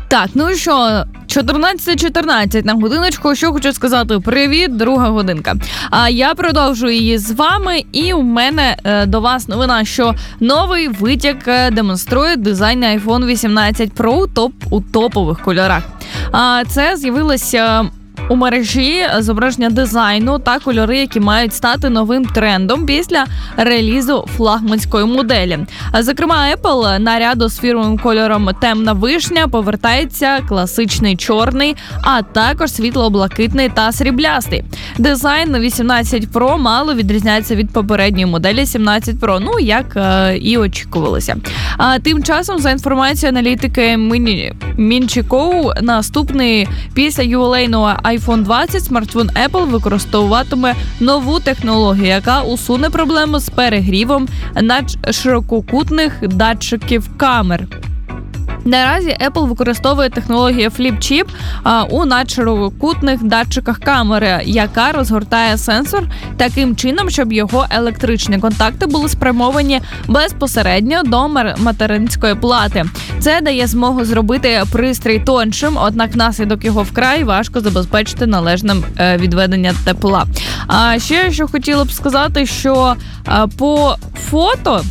Так, ну що, 14:14 на годиночку. Що хочу сказати? Привіт, друга годинка. А я продовжую її з вами, і у мене до вас новина, що новий витяг демонструє дизайн iPhone 18 Pro у топових кольорах. Це з'явилося у мережі зображення дизайну та кольори, які мають стати новим трендом після релізу флагманської моделі. Зокрема, Apple наряду з фірмовим кольором темна вишня повертається класичний чорний, а також світло-блакитний та сріблястий. Дизайн 18 Pro мало відрізняється від попередньої моделі 17 Pro, ну як і очікувалося. Тим часом, за інформацією аналітики Мінчікоу, наступний після ювілейного iPhone 20 смартфон Apple використовуватиме нову технологію, яка усуне проблему з перегрівом надширококутних датчиків камер. Наразі Apple використовує технологію Flip Chip у надширококутних датчиках камери, яка розгортає сенсор таким чином, щоб його електричні контакти були спрямовані безпосередньо до материнської плати. Це дає змогу зробити пристрій тоншим, однак внаслідок його вкрай важко забезпечити належне відведення тепла. А ще, що хотіла б сказати, що по фото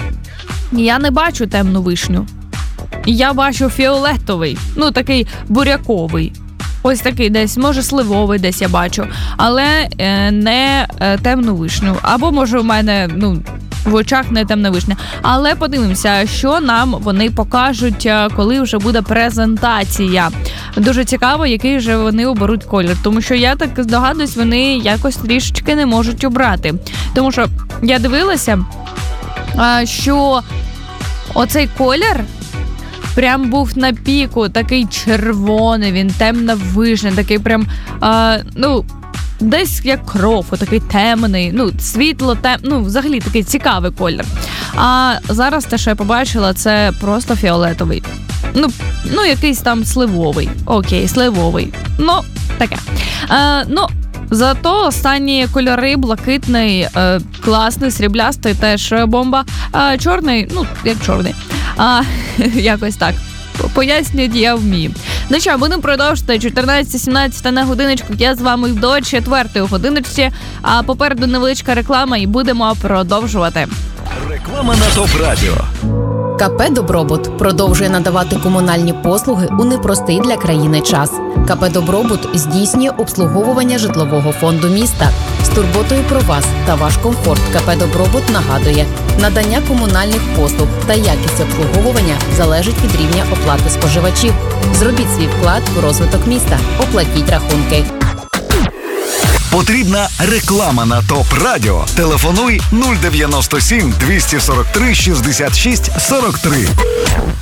я не бачу темну вишню. Я бачу фіолетовий, ну такий буряковий. Ось такий десь, може сливовий десь я бачу, але не темну вишню. Або може в мене, в очах не темна вишня. Але подивимося, що нам вони покажуть, коли вже буде презентація. Дуже цікаво, який же вони оберуть колір. Тому що я так здогадуюсь, вони якось трішечки не можуть обрати. Тому що я дивилася, що оцей колір прям був на піку, такий червоний, він темна вишня, такий прям, десь як кров, такий темний, світло, взагалі такий цікавий колір. А зараз те, що я побачила, це просто фіолетовий. Якийсь там сливовий. Окей, сливовий. Таке. Зато останні кольори, блакитний, класний, сріблястий, теж бомба. Чорний, як чорний. Якось так. Пояснюють, я вмію. Ну що, будемо продовжувати. 14:17 на годиночку. Я з вами до 4-ї годиночці. А попереду невеличка реклама і будемо продовжувати. Реклама на ТОП Радіо. КП «Добробут» продовжує надавати комунальні послуги у непростий для країни час. КП «Добробут» здійснює обслуговування житлового фонду міста. З турботою про вас та ваш комфорт КП «Добробут» нагадує, надання комунальних послуг та якість обслуговування залежить від рівня оплати споживачів. Зробіть свій вклад в розвиток міста. Оплатіть рахунки. Потрібна реклама на ТОП Радіо. Телефонуй 097 243 66 43.